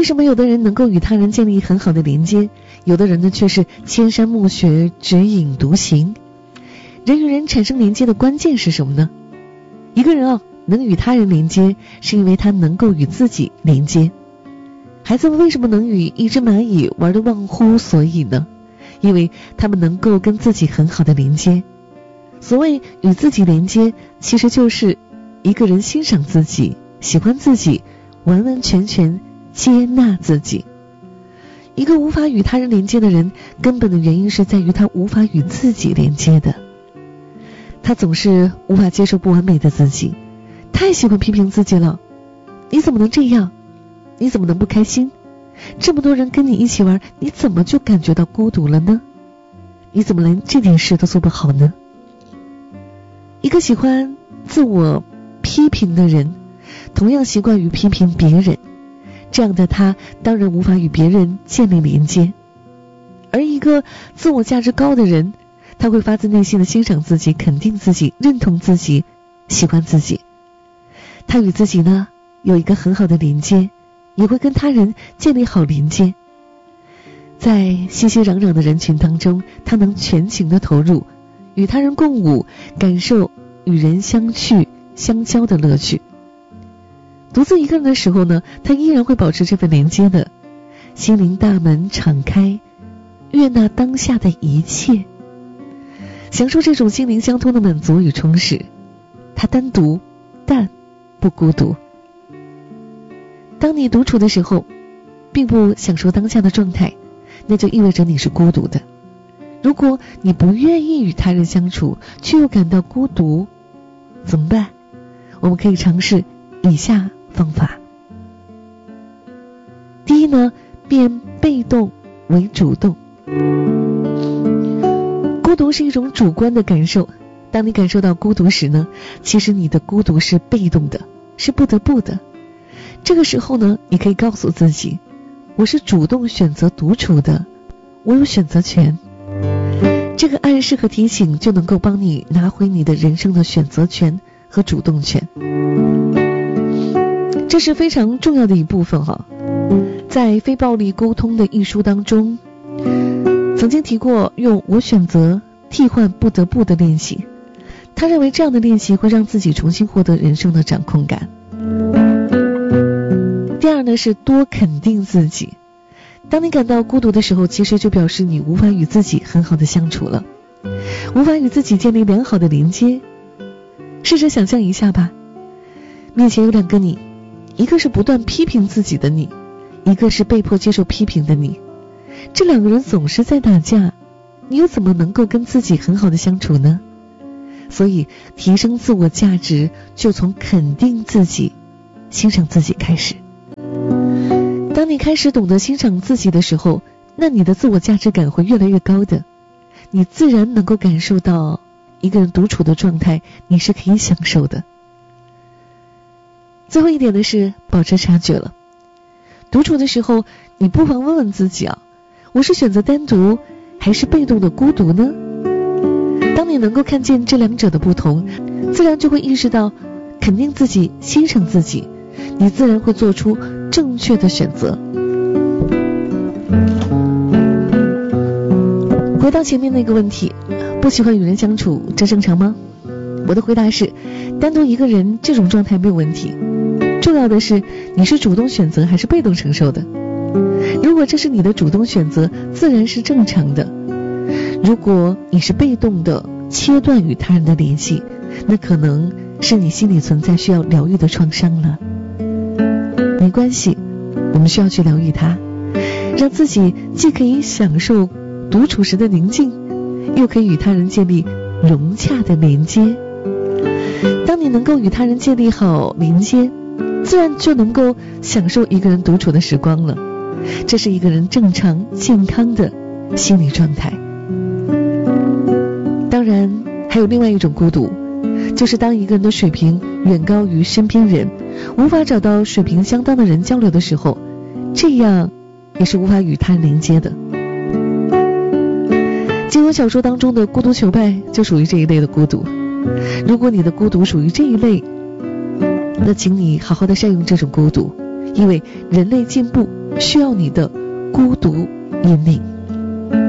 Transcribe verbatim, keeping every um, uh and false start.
什么有的人能够与他人建立很好的连接，有的人呢却是千山暮雪，只影独行？人与人产生连接的关键是什么呢？一个人啊，能与他人连接，是因为他能够与自己连接。孩子们为什么能与一只蚂蚁玩得忘乎所以呢？因为他们能够跟自己很好的连接。所谓与自己连接，其实就是一个人欣赏自己，喜欢自己，完完全全接纳自己。一个无法与他人连接的人，根本的原因是在于他无法与自己连接的。他总是无法接受不完美的自己，太喜欢批评自己了。你怎么能这样？你怎么能不开心？这么多人跟你一起玩，你怎么就感觉到孤独了呢？你怎么连这点事都做不好呢？一个喜欢自我批评的人，同样习惯于批评别人，这样的他当然无法与别人建立连接。而一个自我价值高的人，他会发自内心的欣赏自己，肯定自己，认同自己，喜欢自己。他与自己呢有一个很好的连接，也会跟他人建立好连接。在熙熙攘攘的人群当中，他能全情的投入，与他人共舞，感受与人相聚相交的乐趣。独自一个人的时候呢，他依然会保持这份连接的，心灵大门敞开，悦纳当下的一切，享受这种心灵相通的满足与充实。他单独但不孤独。当你独处的时候，并不享受当下的状态，那就意味着你是孤独的。如果你不愿意与他人相处，却又感到孤独，怎么办？我们可以尝试以下方法。第一呢，变被动为主动。孤独是一种主观的感受，当你感受到孤独时呢，其实你的孤独是被动的，是不得不的。这个时候呢，你可以告诉自己，我是主动选择独处的，我有选择权。这个暗示和提醒就能够帮你拿回你的人生的选择权和主动权。这是非常重要的一部分哈。在非暴力沟通的一书当中，曾经提过用我选择替换不得不的练习。他认为这样的练习会让自己重新获得人生的掌控感。第二呢，是多肯定自己。当你感到孤独的时候，其实就表示你无法与自己很好的相处了，无法与自己建立良好的连接。试着想象一下吧，面前有两个你，一个是不断批评自己的你，一个是被迫接受批评的你。这两个人总是在打架，你又怎么能够跟自己很好的相处呢？所以提升自我价值就从肯定自己、欣赏自己开始。当你开始懂得欣赏自己的时候，那你的自我价值感会越来越高的，你自然能够感受到一个人独处的状态，你是可以享受的。最后一点的是保持察觉了。独处的时候，你不妨问问自己啊，我是选择单独还是被动的孤独呢？当你能够看见这两者的不同，自然就会意识到肯定自己、欣赏自己，你自然会做出正确的选择。回到前面那个问题，不喜欢与人相处，这正常吗？我的回答是，单独一个人这种状态没有问题，重要的是你是主动选择还是被动承受的。如果这是你的主动选择，自然是正常的。如果你是被动的切断与他人的联系，那可能是你心里存在需要疗愈的创伤了。没关系，我们需要去疗愈它，让自己既可以享受独处时的宁静，又可以与他人建立融洽的连接。当你能够与他人建立好连接，自然就能够享受一个人独处的时光了。这是一个人正常健康的心理状态。当然还有另外一种孤独，就是当一个人的水平远高于身边人，无法找到水平相当的人交流的时候，这样也是无法与他人连接的。金庸小说当中的孤独求败就属于这一类的孤独。如果你的孤独属于这一类，那请你好好的善用这种孤独，因为人类进步需要你的孤独引领。